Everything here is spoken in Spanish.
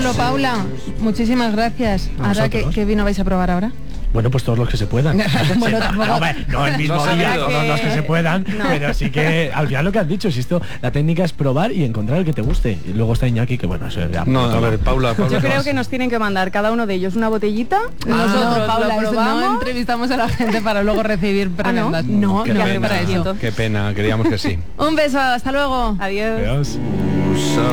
Pablo, Paula, muchísimas gracias. Ahora, ¿qué vino vais a probar ahora? Bueno, pues todos los que se puedan. Bueno, tampoco... no el mismo día, todos los que se puedan, pero sí que al final lo que has dicho, si esto, la técnica es probar y encontrar el que te guste. Y luego está Iñaki, que bueno, eso ya... No, a ver, Paula yo creo que nos tienen que mandar cada uno de ellos una botellita. Nosotros Paula, lo probamos. no entrevistamos a la gente para luego recibir prebendas. No, para eso. Qué pena, creíamos que sí. Un beso, hasta luego. Adiós. Adiós.